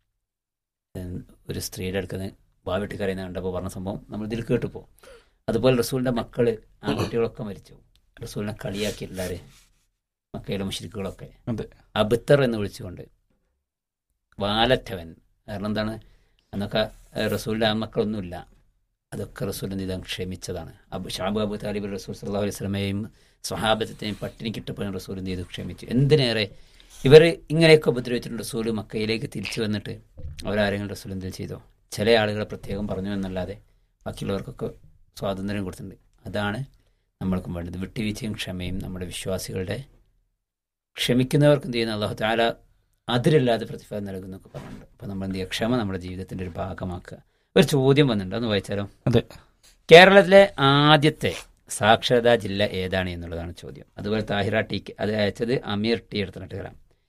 ഒരു സ്ത്രീയുടെ അടുക്കുന്ന വാവിട്ട് കരയുന്ന കണ്ടപ്പോൾ പറഞ്ഞ സംഭവം നമ്മൾ ഇതിൽ കേട്ടുപോ. അതുപോലെ റസൂലിൻ്റെ മക്കൾ, ആ കുട്ടികളൊക്കെ മരിച്ചു. റസൂലിനെ കളിയാക്കി എല്ലാവരും, മക്കയിലെ മുശ്രിക്കുകളൊക്കെ അബ്തർ എന്ന് വിളിച്ചുകൊണ്ട്, വാലറ്റവൻ. കാരണം എന്താണ്, അന്നൊക്കെ റസൂലിൻ്റെ ആൺമക്കളൊന്നുമില്ല. അതൊക്കെ റസൂൽ എന്ത് ചെയ്താൽ ക്ഷമിച്ചതാണ്. അബു ഷാബു അബു താലിബ് റസൂൽ സല്ലല്ലാഹു അലൈഹി വസല്ലമയെയും സ്വഹാബത്തിനെയും പട്ടിണി കിട്ടപ്പോഴും റസൂൽ എന്ത് ചെയ്തു? ക്ഷമിച്ചു. എന്തിനേറെ ഇവർ ഇങ്ങനെയൊക്കെ ഉപദ്രവിച്ചിട്ടുണ്ട്. റസൂൽ മക്കയിലേക്ക് തിരിച്ചു വന്നിട്ട് അവരാരെങ്കിലും റസൂൽ എന്തെങ്കിലും ചെയ്തോ? ചില ആളുകളെ പ്രത്യേകം പറഞ്ഞു എന്നല്ലാതെ ബാക്കിയുള്ളവർക്കൊക്കെ സ്വാതന്ത്ര്യം കൊടുത്തിട്ടുണ്ട്. അതാണ് നമ്മൾക്കും വേണ്ടത്. വിട്ടുവീഴ്ചയും ക്ഷമയും നമ്മുടെ വിശ്വാസികളുടെ ക്ഷമിക്കുന്നവർക്ക് എന്ത് ചെയ്യുന്ന അല്ലാഹു തആല അതിരില്ലാതെ പ്രതിഫലം നൽകുന്നൊക്കെ പറഞ്ഞിട്ടുണ്ട്. അപ്പോൾ നമ്മൾ എന്ത് ചെയ്യുക? ക്ഷമ നമ്മുടെ ജീവിതത്തിൻ്റെ ഒരു ഭാഗമാക്കുക. ഒരു ചോദ്യം വന്നിട്ടുണ്ട്, ഒന്ന് വായിച്ചാലോ? അതെ. കേരളത്തിലെ ആദ്യത്തെ സാക്ഷരതാ ജില്ല ഏതാണ് എന്നുള്ളതാണ് ചോദ്യം. അതുപോലെ താഹിറ ടി കെ അത് അയച്ചത് അമീർ ടി എടുത്തിട്ട്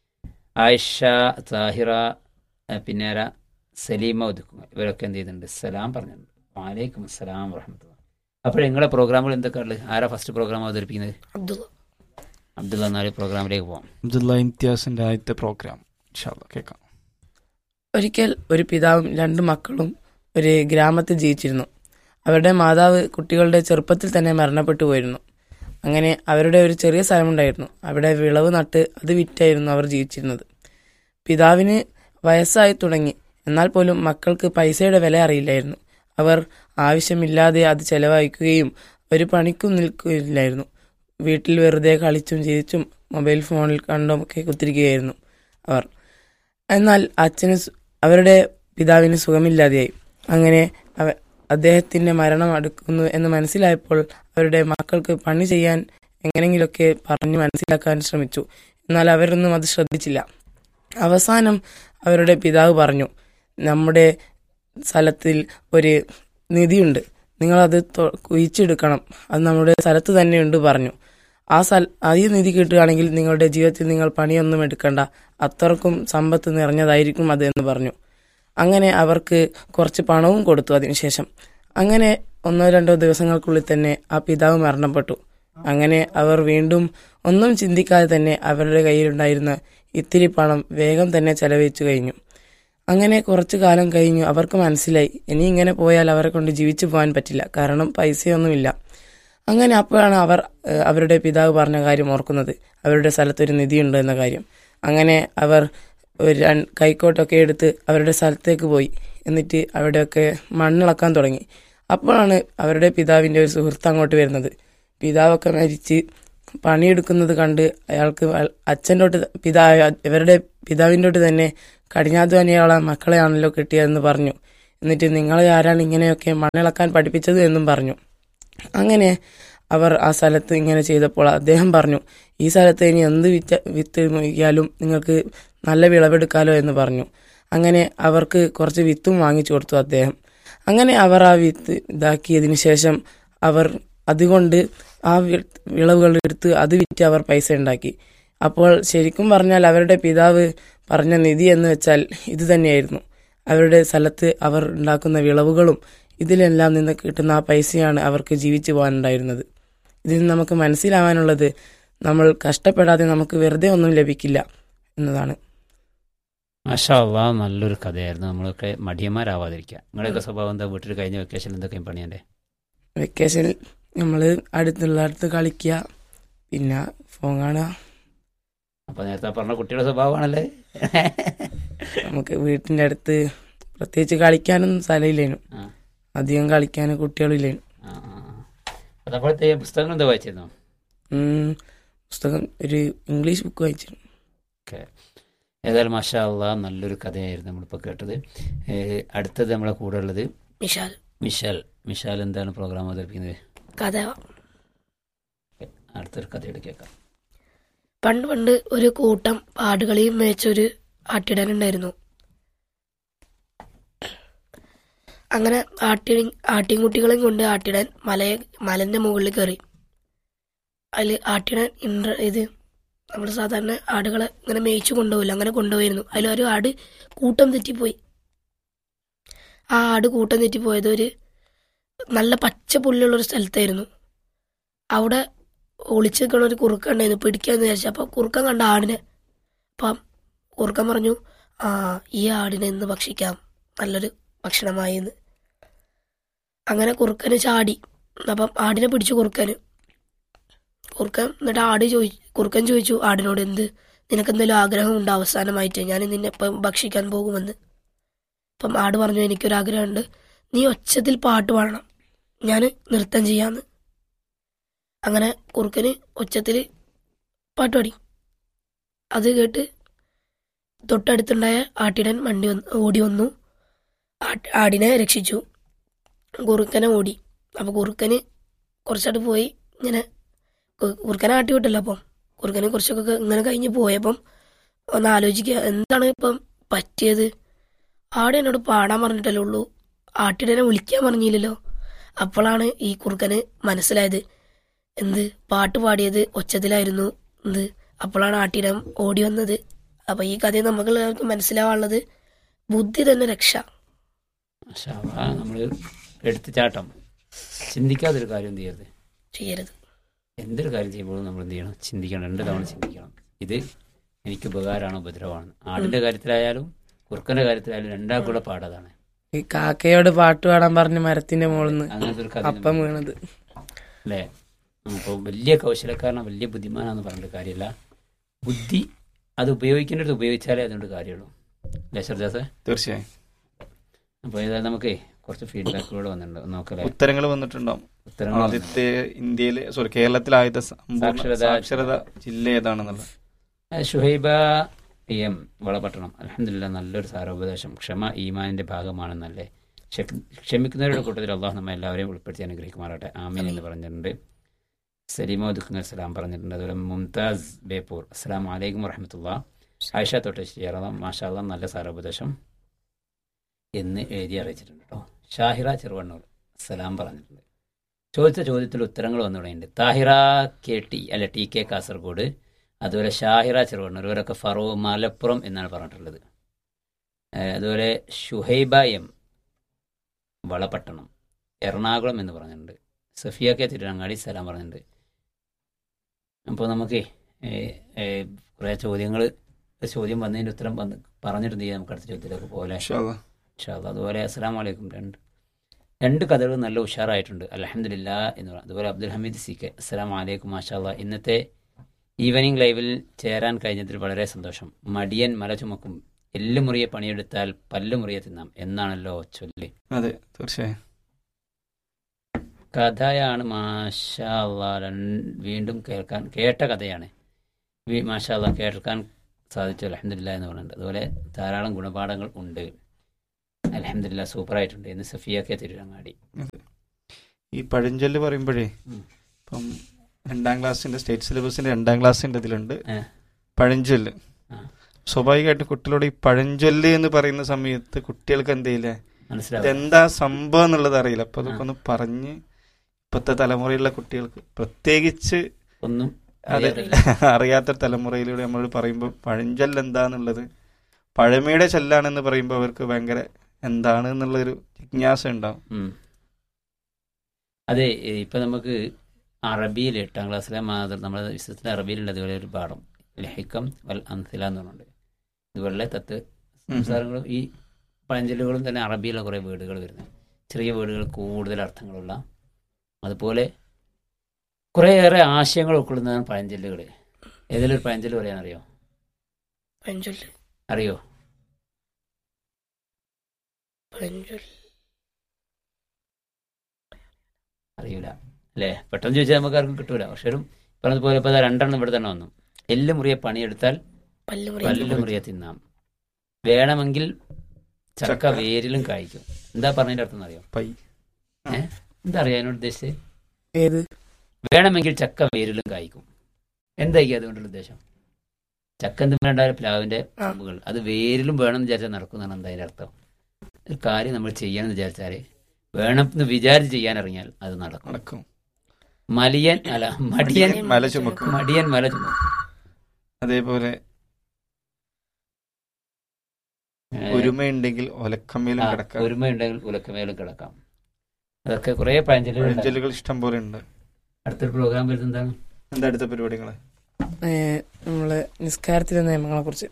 ആയിഷ, താഹിറ, പിന്നേര സലീമ ഒതുക്കുക ഇവരൊക്കെ എന്ത് ചെയ്തിട്ടുണ്ട്? സലാം പറഞ്ഞിട്ടുണ്ട്. വലൈക്കും അസ്സലാം വറഹ്മത്തുള്ളാഹി. അപ്പോൾ നിങ്ങളുടെ പ്രോഗ്രാമുകൾ എന്തൊക്കെ ഉള്ളത്? ആരാ ഫസ്റ്റ് പ്രോഗ്രാം അവതരിപ്പിക്കുന്നത്? അബ്ദുള്ള. അബ്ദുള്ള. നാല് പ്രോഗ്രാമിലേക്ക് പോവാം. അബ്ദുള്ള ഇംതിയാസിന്റെ ആദ്യത്തെ പ്രോഗ്രാം ഇൻഷാ അല്ലാഹ് കേൾക്കാം. ഒരിക്കൽ ഒരു പിതാവും രണ്ട് മക്കളും ഒരു ഗ്രാമത്തിൽ ജീവിച്ചിരുന്നു. അവരുടെ മാതാവ് കുട്ടികളുടെ ചെറുപ്പത്തിൽ തന്നെ മരണപ്പെട്ടു പോയിരുന്നു. അങ്ങനെ അവരുടെ ഒരു ചെറിയ സ്ഥലമുണ്ടായിരുന്നു. അവിടെ വിളവ് നട്ട് അത് വിറ്റായിരുന്നു അവർ ജീവിച്ചിരുന്നത്. പിതാവിന് വയസ്സായി തുടങ്ങി. എന്നാൽ പോലും മക്കൾക്ക് പൈസയുടെ വില അറിയില്ലായിരുന്നു. അവർ ആവശ്യമില്ലാതെ അത് ചെലവഴിക്കുകയും ഒരു പണിക്കും നിൽക്കില്ലായിരുന്നു. വീട്ടിൽ വെറുതെ കളിച്ചും ചിരിച്ചും മൊബൈൽ ഫോണിൽ കണ്ടും ഒക്കെ കുത്തിരിക്കുകയായിരുന്നു അവർ. എന്നാൽ അച്ഛന് അവരുടെ പിതാവിന് സുഖമില്ലാതെയായി. അങ്ങനെ അവ അദ്ദേഹത്തിൻ്റെ മരണം അടുക്കുന്നു എന്ന് മനസ്സിലായപ്പോൾ അവരുടെ മക്കൾക്ക് പണി ചെയ്യാൻ എങ്ങനെയെങ്കിലുമൊക്കെ പറഞ്ഞ് മനസ്സിലാക്കാൻ ശ്രമിച്ചു. എന്നാൽ അവരൊന്നും അത് ശ്രദ്ധിച്ചില്ല. അവസാനം അവരുടെ പിതാവ് പറഞ്ഞു, നമ്മുടെ സ്ഥലത്തിൽ ഒരു നിധിയുണ്ട്, നിങ്ങളത് കുഴിച്ചെടുക്കണം, അത് നമ്മുടെ സ്ഥലത്ത് തന്നെയുണ്ട് പറഞ്ഞു. ആ സ്ഥല ഈ നിധി കിട്ടുകയാണെങ്കിൽ നിങ്ങളുടെ ജീവിതത്തിൽ നിങ്ങൾ പണിയൊന്നും എടുക്കണ്ട, അത്രക്കും സമ്പത്ത് നിറഞ്ഞതായിരിക്കും അത് എന്ന് പറഞ്ഞു. അങ്ങനെ അവർക്ക് കുറച്ച് പണവും കൊടുത്തു. അതിനുശേഷം അങ്ങനെ ഒന്നോ രണ്ടോ ദിവസങ്ങൾക്കുള്ളിൽ തന്നെ ആ പിതാവ് മരണപ്പെട്ടു. അങ്ങനെ അവർ വീണ്ടും ഒന്നും ചിന്തിക്കാതെ തന്നെ അവരുടെ കയ്യിലുണ്ടായിരുന്ന ഇത്തിരി പണം വേഗം തന്നെ ചെലവഴിച്ചു കഴിഞ്ഞു. അങ്ങനെ കുറച്ചു കാലം കഴിഞ്ഞു അവർക്ക് മനസ്സിലായി, ഇനി ഇങ്ങനെ പോയാൽ അവരെ കൊണ്ട് ജീവിച്ചു പോകാൻ പറ്റില്ല, കാരണം പൈസയൊന്നുമില്ല. അങ്ങനെ അപ്പോഴാണ് അവർ അവരുടെ പിതാവ് പറഞ്ഞ കാര്യം ഓർക്കുന്നത്, അവരുടെ സ്ഥലത്തൊരു നിധിയുണ്ട് എന്ന കാര്യം. അങ്ങനെ അവർ ഒരു കൈക്കോട്ടൊക്കെ എടുത്ത് അവരുടെ സ്ഥലത്തേക്ക് പോയി. എന്നിട്ട് അവിടെയൊക്കെ മണ്ണിളക്കാൻ തുടങ്ങി. അപ്പോഴാണ് അവരുടെ പിതാവിൻ്റെ ഒരു സുഹൃത്ത് അങ്ങോട്ട് വരുന്നത്. പിതാവൊക്കെ മരിച്ച് പണിയെടുക്കുന്നത് കണ്ട് അയാൾക്ക് അച്ഛൻ്റെ തൊട്ട് പിതാവ് ഇവരുടെ പിതാവിൻ്റെ തൊട്ട് തന്നെ കഠിനാധ്വാനിയുള്ള മക്കളെയാണല്ലോ കിട്ടിയതെന്ന് പറഞ്ഞു. എന്നിട്ട് നിങ്ങളെ ആരാണ് ഇങ്ങനെയൊക്കെ മണ്ണിളക്കാൻ പഠിപ്പിച്ചത് എന്നും പറഞ്ഞു. അങ്ങനെ അവർ ആ സ്ഥലത്ത് ഇങ്ങനെ ചെയ്തപ്പോൾ അദ്ദേഹം പറഞ്ഞു, ഈ സ്ഥലത്ത് ഇനി എന്ത് വിറ്റ വിത്ത് നോക്കിയാലും നിങ്ങൾക്ക് നല്ല വിളവെടുക്കാലോ എന്ന് പറഞ്ഞു. അങ്ങനെ അവർക്ക് കുറച്ച് വിത്തും വാങ്ങിച്ചു കൊടുത്തു അദ്ദേഹം. അങ്ങനെ അവർ ആ വിത്ത് ഇതാക്കിയതിനു ശേഷം അവർ അതുകൊണ്ട് ആ വിളവുകൾ എടുത്ത് അത് വിറ്റ് അവർ പൈസ ഉണ്ടാക്കി. അപ്പോൾ ശരിക്കും പറഞ്ഞാൽ അവരുടെ പിതാവ് പറഞ്ഞ നിധി എന്ന് വെച്ചാൽ ഇത് തന്നെയായിരുന്നു. അവരുടെ സ്ഥലത്ത് അവർ ഉണ്ടാക്കുന്ന വിളവുകളും ഇതിലെല്ലാം നിന്ന് കിട്ടുന്ന ആ പൈസയാണ് അവർക്ക് ജീവിച്ചു പോകാനുണ്ടായിരുന്നത്. ഇതിൽ നിന്ന് നമുക്ക് മനസ്സിലാവാനുള്ളത്, നമ്മൾ കഷ്ടപ്പെടാതെ നമുക്ക് വെറുതെ ഒന്നും ലഭിക്കില്ല എന്നതാണ്. മാഷാ അല്ലാഹ്, നല്ലൊരു കഥയായിരുന്നു. നമ്മളൊക്കെ മടിയന്മാരാവാതിരിക്കുക. നിങ്ങളുടെയൊക്കെ സ്വഭാവം എന്താ? വീട്ടിൽ കഴിഞ്ഞ വെക്കേഷൻ എന്തൊക്കെയും പണിയണ്ടേ? വെക്കേഷനിൽ നമ്മൾ അടുത്തുള്ള അടുത്ത് കളിക്കുക, പിന്നെ ഫോൺ കാണുക. അപ്പോൾ നേരത്തെ പറഞ്ഞ കുട്ടിയുടെ സ്വഭാവമാണല്ലേ? നമുക്ക് വീട്ടിൻ്റെ അടുത്ത് പ്രത്യേകിച്ച് കളിക്കാനൊന്നും സ്ഥലമില്ലേനു, അധികം കളിക്കാൻ കുട്ടികളില്ലേനു. അതപ്പോഴത്തെ പുസ്തകങ്ങൾ എന്താ വായിച്ചിരുന്നോ? പുസ്തകം ഒരു ഇംഗ്ലീഷ് ബുക്ക് വായിച്ചിരുന്നു. ഓക്കെ, ഏതായാലും മാഷാ അല്ലാഹ് നല്ലൊരു കഥയായിരുന്നു നമ്മളിപ്പോൾ കേട്ടത്. അടുത്തത് നമ്മളെ കൂടെ ഉള്ളത് മിഷാൽ. മിഷാൽ മിഷാൽ എന്താണ് പ്രോഗ്രാം അവതരിപ്പിക്കുന്നത്? കഥ. അടുത്തൊരു കഥയുടെ കേൾക്കാം. പണ്ട് പണ്ട് ഒരു കൂട്ടം ആടുകളെയും മേച്ചൊരു ആട്ടിടനുണ്ടായിരുന്നു. അങ്ങനെ ആട്ടി ആട്ടിൻകുട്ടികളെയും കൊണ്ട് ആട്ടിടാൻ മലയെ മലന്റെ മുകളിൽ കയറി. അതിൽ ആട്ടിടാൻ ഇൻട്ര ഇത് നമ്മൾ സാധാരണ ആടുകളെ ഇങ്ങനെ മേയിച്ചു കൊണ്ടുപോകില്ല, അങ്ങനെ കൊണ്ടുപോയിരുന്നു. അതിലൊരു ആട് കൂട്ടം തെറ്റിപ്പോയി. ആ ആട് കൂട്ടം തെറ്റിപ്പോയത് ഒരു നല്ല പച്ച പുല്ലുള്ളൊരു സ്ഥലത്തായിരുന്നു. അവിടെ ഒളിച്ച് നിൽക്കണ ഒരു കുറുക്കൻ ഉണ്ടായിരുന്നു. പിടിക്കാന്ന് വിചാരിച്ചു. അപ്പോൾ കുറുക്കൻ കണ്ട ആടിനെ. അപ്പം കുറുക്കൻ പറഞ്ഞു, ആ ഈ ആടിനെ ഇന്ന് ഭക്ഷിക്കാം, നല്ലൊരു ഭക്ഷണമായി എന്ന്. അങ്ങനെ കുറുക്കന് ചാടി. അപ്പം ആടിനെ പിടിച്ചു കുറുക്കന്. കുറുക്കൻ എന്നിട്ട് ആട് ചോദിച്ചു കുറുക്കൻ ചോദിച്ചു ആടിനോട്, എന്ത് നിനക്ക് എന്തെങ്കിലും ആഗ്രഹമുണ്ടോ അവസാനമായിട്ട്, ഞാൻ നിന്നെ ഇപ്പം ഭക്ഷിക്കാൻ പോകുമെന്ന്. അപ്പം ആട് പറഞ്ഞു, എനിക്കൊരാഗ്രഹമുണ്ട്, നീ ഒച്ചത്തിൽ പാട്ട് പാടണം, ഞാൻ നൃത്തം ചെയ്യാന്ന്. അങ്ങനെ കുറുക്കന് ഒച്ചത്തിൽ പാട്ട് പാടി. അത് കേട്ട് തൊട്ടടുത്തുണ്ടായ ആട്ടിടൻ വണ്ടി വന്ന് ഓടി വന്നു, ആടിനെ രക്ഷിച്ചു. കുറുക്കനെ ഓടി. അപ്പോൾ കുറുക്കന് കുറച്ചായിട്ട് പോയി ഇങ്ങനെ കുറുക്കനെ ആട്ടി വിട്ടല്ലോ. അപ്പം കുറുക്കന് കുറച്ചൊക്കെ ഇങ്ങനെ കഴിഞ്ഞ് പോയപ്പം ഒന്ന് ആലോചിക്കുക, എന്താണ് ഇപ്പം പറ്റിയത്? ആട് എന്നോട് പാടാൻ പറഞ്ഞിട്ടല്ലേ ഉള്ളൂ, ആട്ടിടനെ വിളിക്കാൻ പറഞ്ഞില്ലല്ലോ. അപ്പോഴാണ് ഈ കുറുക്കന് മനസ്സിലായത് എന്ത് പാട്ട് പാടിയത് ഒച്ചത്തിലായിരുന്നു എന്ത്. അപ്പോഴാണ് ആട്ടിടം ഓടി വന്നത്. അപ്പം ഈ കഥയിൽ നമുക്ക് എല്ലാവർക്കും മനസ്സിലാവാനുള്ളത് ബുദ്ധി തന്നെ രക്ഷ. നമ്മൾ എടുത്തുചാട്ടം ചിന്തിക്കാതൊരു കാര്യം എന്ത് ചെയ്യരുത്, ചെയ്യരുത്. എന്തൊരു കാര്യം ചെയ്യുമ്പോഴും നമ്മൾ എന്ത് ചെയ്യണം, ചിന്തിക്കണം, രണ്ട് തവണ ചിന്തിക്കണം. ഇത് എനിക്ക് ഉപകാരമാണോ ഉപദ്രവമാണ്. ആടിന്റെ കാര്യത്തിലായാലും കുറുക്കന്റെ കാര്യത്തിലായാലും രണ്ടാം കൂടെ പാടാതാണ്. ഈ കാക്കയോട് പാട്ട് പാടാൻ പറഞ്ഞ മരത്തിന്റെ മുകളിൽ നിന്ന് അങ്ങനത്തെ ഒരു അപ്പം വീണത് അല്ലേ. അപ്പോൾ വലിയ കൗശലക്കാരനോ വലിയ ബുദ്ധിമാനാന്ന് പറഞ്ഞിട്ട് കാര്യമില്ല. ബുദ്ധി അത് ഉപയോഗിക്കേണ്ടത് ഉപയോഗിച്ചാലേ അതുകൊണ്ട് കാര്യമുള്ളൂ. അല്ലേ സർജാസേ? തീർച്ചയായും. അപ്പോൾ ഏതായാലും നമുക്ക് കുറച്ച് ഫീഡ്ബാക്കുകൾ വന്നിട്ടുണ്ട്, നോക്കല്ലേ. ഉത്തരങ്ങൾ വന്നിട്ടുണ്ടാവും. ഉത്തരങ്ങൾ ആദ്യത്തെ ഇന്ത്യയിലെ സോറി കേരളത്തിലെ ആദ്യത്തെ സാക്ഷരത സാക്ഷരത ജില്ല ഏതാണെന്നുള്ളത് ഷുഹൈബ പി എം വളപട്ടണം. അൽഹംദുലില്ലാ, നല്ലൊരു സാരോപദേശം. ക്ഷമ ഈമാനിന്റെ ഭാഗമാണെന്നല്ലേ. ക്ഷമിക്കുന്നവരുടെ കൂട്ടത്തിൽ അള്ളാഹു നമ്മെ എല്ലാവരെയും ഉൾപ്പെടുത്തി അനുഗ്രഹിക്കുമാറാട്ടെ, ആമീൻ എന്ന് പറഞ്ഞിട്ടുണ്ട്. സലീമോ ദുഃഖങ്ങൾ സലാം പറഞ്ഞിട്ടുണ്ട്. അതുപോലെ മുംതാസ് ബേപ്പൂർ അസ്സലാമു അലൈക്കും വറഹ്മത്തുള്ളാഹി. ആയിഷ തൊട്ടശ്ശേരി മാഷാ അല്ലാഹ്, നല്ല സാരോപദേശം എന്ന് എഴുതി അറിയിച്ചിട്ടുണ്ട് കേട്ടോ. ഷാഹിറ ചെറുവണ്ണൂർ സലാം പറഞ്ഞിട്ടുണ്ട്. ചോദിച്ച ചോദ്യത്തിൽ ഉത്തരങ്ങൾ വന്നു തുടങ്ങിയിട്ടുണ്ട്. താഹിറ കെ ടി അല്ല ടി കെ കാസർഗോഡ്, അതുപോലെ ഷാഹിറ ചെറുവണ്ണൂർ, ഇവരൊക്കെ ഫറോ മലപ്പുറം എന്നാണ് പറഞ്ഞിട്ടുള്ളത്. അതുപോലെ ഷുഹൈബ എം വളപട്ടണം എറണാകുളം എന്ന് പറഞ്ഞിട്ടുണ്ട്. സഫിയ കെ തിരുവങ്ങാടി സലാം പറഞ്ഞിട്ടുണ്ട്. അപ്പോൾ നമുക്ക് കുറേ ചോദ്യങ്ങൾ ചോദ്യം വന്നതിൻ്റെ ഉത്തരം വന്ന് പറഞ്ഞിട്ടുണ്ട്. നമുക്ക് അടുത്ത ചോദ്യത്തിലേക്ക് പോലെ ഇൻഷാ അല്ലാഹ്. അതുപോലെ അസ്സലാമു അലൈക്കും. രണ്ട് രണ്ട് കഥകൾ നല്ല ഉഷാറായിട്ടുണ്ട്, അൽഹംദുലില്ലാ എന്ന് പറയാം. അതുപോലെ അബ്ദുൽ ഹമീദ് സി കെ അസ്സലാമു അലൈക്കും മാഷാ അല്ലാഹ്. ഇന്നത്തെ ഈവനിങ് ലൈവിൽ ചേരാൻ കഴിഞ്ഞതിൽ വളരെ സന്തോഷം. മടിയൻ മല ചുമക്കും, എല്ലുമുറിയെ പണിയെടുത്താൽ പല്ലുമുറിയെ തിന്നാം എന്നാണല്ലോ ചൊല്ലി. അതെ, തീർച്ചയായും. കഥയാണ് മാഷാ അല്ലാഹ്, വീണ്ടും കേൾക്കാൻ കേട്ട കഥയാണ്. മാഷാ അല്ലാഹ് കേൾക്കാൻ സാധിച്ചു, അൽഹംദുലില്ലാ എന്ന് പറയുന്നുണ്ട്. അതുപോലെ ധാരാളം ഗുണപാഠങ്ങൾ ഉണ്ട്, അൽഹംദുലില്ലാ സൂപ്പറായിട്ടുണ്ട് എന്ന് സഫിയ കെ തിരുവങ്ങാടി. ഈ പഴഞ്ചൊല്ല് പറയുമ്പോഴേ ഇപ്പം രണ്ടാം ക്ലാസ്സിന്റെ സ്റ്റേറ്റ് സിലബസിന്റെ രണ്ടാം ക്ലാസ്സിന്റെ ഇതിലുണ്ട് പഴഞ്ചൊല്ല്. സ്വാഭാവികമായിട്ട് കുട്ടികളോട് ഈ പഴഞ്ചൊല്ല് എന്ന് പറയുന്ന സമയത്ത് കുട്ടികൾക്ക് എന്തെയില്ലേ, ഇതെന്താ സംഭവം എന്നുള്ളത് അറിയില്ല. അപ്പൊ അതൊക്കെ ഒന്ന് പറഞ്ഞ് ഇപ്പോഴത്തെ തലമുറയിലുള്ള കുട്ടികൾക്ക് പ്രത്യേകിച്ച് ഒന്നും അതെ അറിയാത്ത തലമുറയിലൂടെ നമ്മൾ പറയുമ്പോൾ പഴഞ്ചൊല്ല് എന്താന്നുള്ളത്, പഴമയുടെ ചൊല്ലാണെന്ന് പറയുമ്പോൾ അവർക്ക് ഭയങ്കര എന്താണ് എന്നുള്ളൊരു ജിജ്ഞാസ ഉണ്ടാവും. അതെ, ഇപ്പൊ നമുക്ക് അറബിയിൽ എട്ടാം ക്ലാസ്സിലെ മാതൃ നമ്മുടെ വിശ്വസത്തിലെ അറബിയിലുണ്ട് അതുപോലെ ഒരു പാഠം ലഹിക്കം വൽ അൻസില എന്ന് പറഞ്ഞുണ്ട്. ഇതുപോലെ തത്ത് സംസാരങ്ങളും ഈ പഴഞ്ചൊല്ലുകളും തന്നെ അറബിയിലെ കുറേ വേർഡുകൾ വരുന്നത്, ചെറിയ വേർഡുകൾ കൂടുതൽ അർത്ഥങ്ങളുള്ള, അതുപോലെ കുറേയേറെ ആശയങ്ങൾ ഉൾക്കൊള്ളുന്നതാണ് പഴഞ്ചൊല്ലുകൾ. ഏതെങ്കിലും ഒരു പഴഞ്ചൊല്ല് പറയാനറിയോ? പഴഞ്ചൊല്ല് അറിയോ? അറിയൂല അല്ലേ? പെട്ടെന്ന് ചോദിച്ചാൽ നമുക്ക് ആർക്കും കിട്ടൂല. പക്ഷേ പറഞ്ഞതുപോലെ ഇപ്പോൾ രണ്ടെണ്ണം ഇവിടെ തന്നെ വന്നു. എല്ല് മുറിയെ പണിയെടുത്താൽ പല്ല് മുറിയെ തിന്നാം, വേണമെങ്കിൽ ചക്ക വേരിലും കായ്ക്കും. എന്താ പറഞ്ഞതിന്റെ അർത്ഥം അറിയോ? ഏഹ് എന്താ അറിയാം അതിനോട് ഉദ്ദേശിച്ചത്? വേണമെങ്കിൽ ചക്ക വേരിലും കായ്ക്കും. എന്തായിരിക്കും അതുകൊണ്ടുള്ള ഉദ്ദേശം? ചക്ക എന്തുണ്ടായ പ്ലാവിന്റെ കൊമ്പുകൾ അത് വേരിലും വേണമെന്ന് വിചാരിച്ചാൽ നടക്കുന്നതാണ് എന്താ അതിന്റെ അർത്ഥം. ഒരു കാര്യം നമ്മൾ ചെയ്യാന്ന് വിചാരിച്ചാല് വേണം എന്ന് വിചാരിച്ച് ചെയ്യാൻ ഇറങ്ങിയാൽ അത് നടക്കും. മലിയൻ അല്ല മടിയൻ മല ചുമക്കും, മടിയൻ മല ചുമക്കും. അതേപോലെ ഒരുമയുണ്ടെങ്കിൽ ഒലക്കമേലും കിടക്കാം, ഒരുമയുണ്ടെങ്കിൽ ഉലക്കമേലും കിടക്കാം. അതൊക്കെ കുറെ പഴഞ്ചൊല്ലുകൾ ഇഷ്ടം പോലെ ഉണ്ട്. അടുത്തൊരു പ്രോഗ്രാം വരുന്നത് എന്താണ്? എന്താ അടുത്ത പരിപാടികള്? നമ്മള് നിസ്കാരത്തിലെ നിയമങ്ങളെ കുറിച്ച്.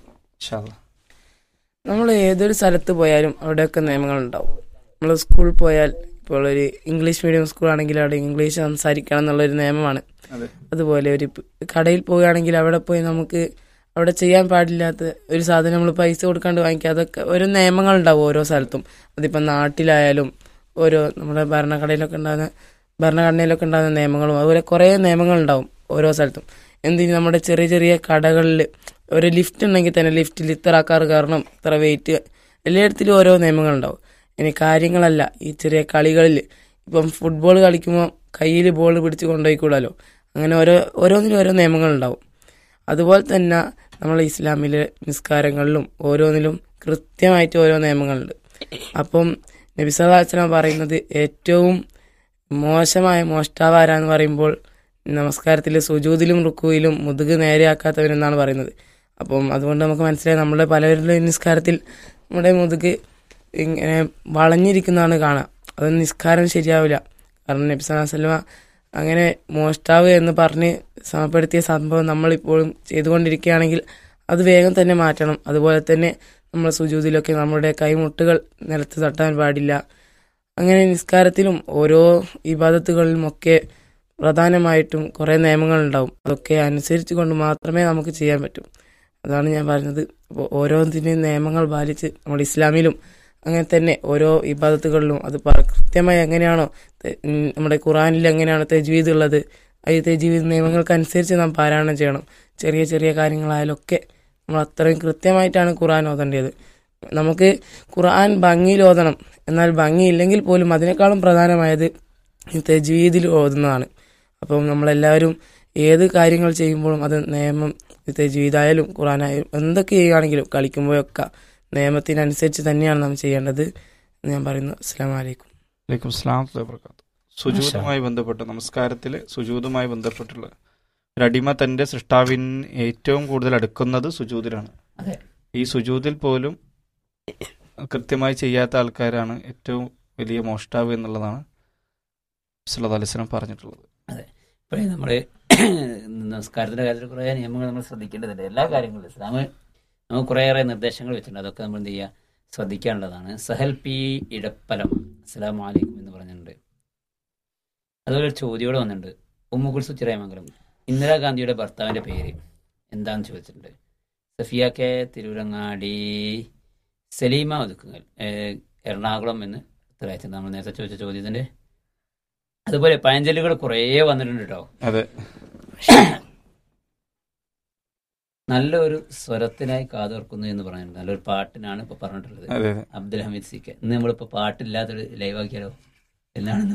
നമ്മൾ ഏതൊരു സ്ഥലത്ത് പോയാലും അവിടെയൊക്കെ നിയമങ്ങൾ ഉണ്ടാവും. നമ്മൾ സ്കൂളിൽ പോയാൽ ഇപ്പോൾ ഒരു ഇംഗ്ലീഷ് മീഡിയം സ്കൂളാണെങ്കിൽ അവിടെ ഇംഗ്ലീഷ് സംസാരിക്കണം എന്നുള്ളൊരു നിയമമാണ്. അതുപോലെ ഒരു കടയിൽ പോവുകയാണെങ്കിൽ അവിടെ പോയി നമുക്ക് അവിടെ ചെയ്യാൻ പാടില്ലാത്ത ഒരു സാധനം നമ്മൾ പൈസ കൊടുക്കാണ്ട് വാങ്ങിക്കുക, അതൊക്കെ ഓരോ നിയമങ്ങളുണ്ടാവും ഓരോ സ്ഥലത്തും. അതിപ്പോൾ നാട്ടിലായാലും ഓരോ നമ്മുടെ ഭരണഘടനയിലൊക്കെ ഉണ്ടാകുന്ന ഭരണഘടനയിലൊക്കെ ഉണ്ടാകുന്ന നിയമങ്ങളും അതുപോലെ കുറേ നിയമങ്ങളുണ്ടാവും ഓരോ സ്ഥലത്തും. എന്തിന് നമ്മുടെ ചെറിയ ചെറിയ കടകളിൽ ഒരു ലിഫ്റ്റ് ഉണ്ടെങ്കിൽ തന്നെ ലിഫ്റ്റിൽ ഇത്ര ആൾക്കാർ കയറണം, ഇത്ര വെയിറ്റ്, എല്ലായിടത്തിലും ഓരോ നിയമങ്ങളുണ്ടാവും. ഇനി കാര്യങ്ങളല്ല, ഈ ചെറിയ കളികളിൽ ഇപ്പം ഫുട്ബോൾ കളിക്കുമ്പോൾ കയ്യിൽ ബോൾ പിടിച്ച് കൊണ്ടുപോയിക്കൂടാലോ, അങ്ങനെ ഓരോ ഓരോന്നിലും ഓരോ നിയമങ്ങളുണ്ടാവും. അതുപോലെ തന്നെ നമ്മൾ ഇസ്ലാമിലെ നിസ്കാരങ്ങളിലും ഓരോന്നിലും കൃത്യമായിട്ട് ഓരോ നിയമങ്ങളുണ്ട്. അപ്പം നബി സല്ലല്ലാഹു അലൈഹി വസല്ലം പറയുന്നത് ഏറ്റവും മോശമായ മോഷ്ടാവാരാന്ന് പറയുമ്പോൾ നമസ്കാരത്തിൽ സുജൂദിലും റുക്കുവിലും മുതുക് നേരെയാക്കാത്തവരെന്നാണ് പറയുന്നത്. അപ്പം അതുകൊണ്ട് നമുക്ക് മനസ്സിലായി നമ്മുടെ പലവരുടെ നിസ്കാരത്തിൽ നമ്മുടെ മുതുക് ഇങ്ങനെ വളഞ്ഞിരിക്കുന്നതാണ് കാണാം. അത് നിസ്കാരം ശരിയാവില്ല. കാരണം നബി സല്ലല്ലാഹു അലൈഹി വസല്ലം അങ്ങനെ മോഷ്ടാവ് എന്ന് പറഞ്ഞ് സമപ്പെടുത്തിയ സംഭവം നമ്മളിപ്പോഴും ചെയ്തുകൊണ്ടിരിക്കുകയാണെങ്കിൽ അത് വേഗം തന്നെ മാറ്റണം. അതുപോലെ തന്നെ നമ്മൾ സുജൂദിലൊക്കെ നമ്മുടെ കൈമുട്ടുകൾ നിലത്ത് തട്ടാൻ പാടില്ല. അങ്ങനെ നിസ്കാരത്തിലും ഓരോ ഇബാദത്തുകളിലുമൊക്കെ പ്രധാനമായിട്ടും കുറേ നിയമങ്ങളുണ്ടാവും. അതൊക്കെ അനുസരിച്ച് കൊണ്ട് മാത്രമേ നമുക്ക് ചെയ്യാൻ പറ്റൂ. അതാണ് ഞാൻ പറഞ്ഞത്. അപ്പോൾ ഓരോന്നിൻ്റെയും നിയമങ്ങൾ പാലിച്ച് നമ്മുടെ ഇസ്ലാമിലും അങ്ങനെ തന്നെ ഓരോ ഇബാദത്തുകളിലും അത് കൃത്യമായി എങ്ങനെയാണോ നമ്മുടെ ഖുർആനിൽ എങ്ങനെയാണോ തജ്വീദ് ഉള്ളത്, ഈ തജ്വീദ് നിയമങ്ങൾക്കനുസരിച്ച് നാം പാരായണം ചെയ്യണം. ചെറിയ ചെറിയ കാര്യങ്ങളായാലൊക്കെ നമ്മൾ അത്രയും കൃത്യമായിട്ടാണ് ഖുർആൻ ഓതേണ്ടത്. നമുക്ക് ഖുർആൻ ഭംഗിയിൽ ഓതണം, എന്നാൽ ഭംഗിയില്ലെങ്കിൽ പോലും അതിനേക്കാളും പ്രധാനമായത് ഈ തജ്വീദിൽ ഓതുന്നതാണ്. അപ്പം നമ്മളെല്ലാവരും ഏത് കാര്യങ്ങൾ ചെയ്യുമ്പോഴും അത് നിയമം, തജ്വീദായാലും ഖുർആനായാലും എന്തൊക്കെ ചെയ്യുകയാണെങ്കിലും കളിക്കുമ്പോഴൊക്കെ നിയമത്തിനനുസരിച്ച് തന്നെയാണ് നാം ചെയ്യേണ്ടത് എന്ന് ഞാൻ പറയുന്നു. അസ്സലാമു അലൈക്കും. വലൈക്കും അസ്സലാം വബറകാതുഹു. സുജൂദുമായി ബന്ധപ്പെട്ട് നമസ്കാരത്തിൽ സുജൂദുമായി ബന്ധപ്പെട്ടുള്ള ഒരു അടിമ തന്റെ സൃഷ്ടാവിന് ഏറ്റവും കൂടുതൽ അടുക്കുന്നത് സുജൂദിലാണ്. ഈ സുജൂദിൽ പോലും കൃത്യമായി ചെയ്യാത്ത ആൾക്കാരാണ് ഏറ്റവും വലിയ മോഷ്ടാവ് എന്നുള്ളതാണ് സല്ലല്ലാഹു അലൈഹി വസല്ലം പറഞ്ഞിട്ടുള്ളത്. അതെ, ഇപ്പോഴേ നമ്മൾ നമസ്കാരത്തിന്റെ കാര്യത്തിൽ കുറേ നിയമങ്ങൾ നമ്മൾ ശ്രദ്ധിക്കേണ്ടതുണ്ട്. എല്ലാ കാര്യങ്ങളും ഇസ്ലാം നമുക്ക് കുറേയേറെ നിർദ്ദേശങ്ങൾ വെച്ചിട്ടുണ്ട്. അതൊക്കെ നമ്മൾ എന്ത് ചെയ്യുക, ശ്രദ്ധിക്കാനുള്ളതാണ്. സഹൽ പി ഇടപ്പലം അസ്സലാമു അലൈക്കും എന്ന് പറഞ്ഞിട്ടുണ്ട്. അതുപോലെ ഒരു ചോദ്യോടെ വന്നിട്ടുണ്ട്. ഉമ്മുകുൽസു ചിറയമംഗലം, ഇന്ദിരാഗാന്ധിയുടെ ഭർത്താവിൻ്റെ പേര് എന്താണെന്ന് ചോദിച്ചിട്ടുണ്ട്. സഫിയ കെ തിരൂരങ്ങാടി, സലീമ ഒതുക്കുങ്ങൽ എറണാകുളം എന്ന് ഉത്തരവായിച്ചത് നമ്മൾ നേരത്തെ ചോദിച്ച ചോദ്യത്തിൻ്റെ. അതുപോലെ പഴഞ്ചൊല്ലുകൾ കുറേ വന്നിട്ടുണ്ട് കേട്ടോ. അതെ, നല്ലൊരു സ്വരത്തിനായി കാതോർക്കുന്നു എന്ന് പറഞ്ഞിട്ടുണ്ട്. നല്ലൊരു പാട്ടിനാണ് ഇപ്പൊ പറഞ്ഞിട്ടുള്ളത്. Abdul Hameed C K. ഇന്ന് നമ്മളിപ്പോ പാട്ടില്ലാത്തൊരു ലൈവാക്കിയാലോ എന്നാണ്